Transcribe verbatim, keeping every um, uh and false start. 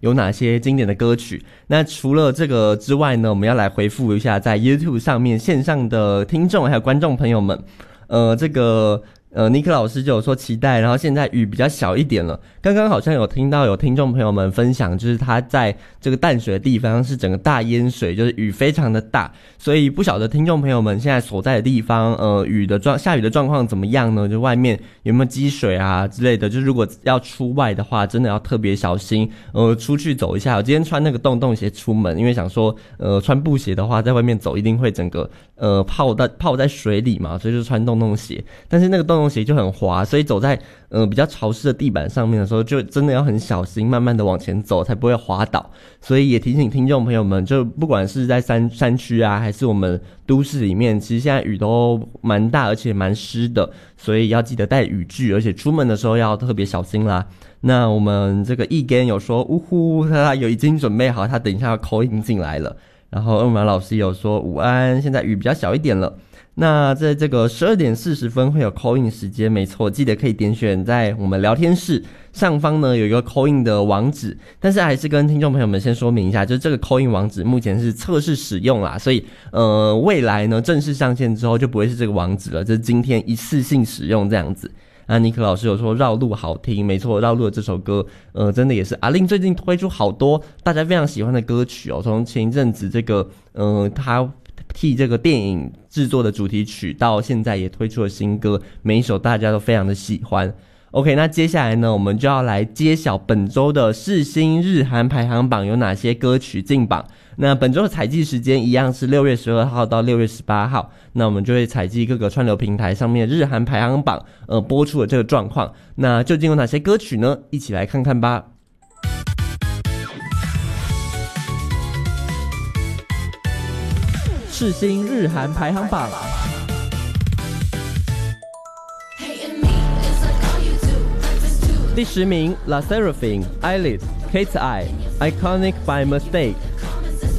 有哪些经典的歌曲。那除了这个之外呢，我们要来回复一下在 YouTube 上面线上的听众还有观众朋友们。呃，这个呃，尼克老师就有说期待，然后现在雨比较小一点了。刚刚好像有听到有听众朋友们分享，就是他在这个淡水的地方是整个大淹水，就是雨非常的大，所以不晓得听众朋友们现在所在的地方，呃，雨的状下雨的状况怎么样呢？就外面有没有积水啊之类的？就是如果要出外的话，真的要特别小心。呃，出去走一下，我今天穿那个洞洞鞋出门，因为想说，呃，穿布鞋的话，在外面走一定会整个呃泡在泡在水里嘛，所以就穿洞洞鞋。但是那个洞洞鞋就很滑，所以走在呃比较潮湿的地板上面的时候，就真的要很小心，慢慢的往前走，才不会滑倒。所以也提醒听众朋友们，就不管是在山山区啊，还是我们都市里面，其实现在雨都蛮大，而且蛮湿的，所以要记得带雨具，而且出门的时候要特别小心啦。那我们这个易根有说，呜呼，他有已经准备好，他等一下要 call in 进来了。然后二马老师有说午安，现在雨比较小一点了。那在这个十二点四十分会有 call in 时间，没错，记得可以点选在我们聊天室上方呢有一个 call in 的网址，但是还是跟听众朋友们先说明一下，就是这个 call in 网址目前是测试使用啦，所以呃未来呢正式上线之后就不会是这个网址了，这是今天一次性使用这样子。那尼克老师有说绕路好听，没错，绕路的这首歌呃真的也是阿令最近推出好多大家非常喜欢的歌曲哦，从前一阵子这个呃他替这个电影制作的主题曲到现在也推出了新歌，每一首大家都非常的喜欢。 OK， 那接下来呢我们就要来揭晓本周的世新日韩排行榜有哪些歌曲进榜。那本周的采集时间一样是六月十二号到六月十八号，那我们就会采集各个串流平台上面的日韩排行榜呃播出的这个状况。那究竟有哪些歌曲呢？一起来看看吧。世新日韩排行榜第十名 La Seraphim Eyelid Kate's Eye Iconic by Mistake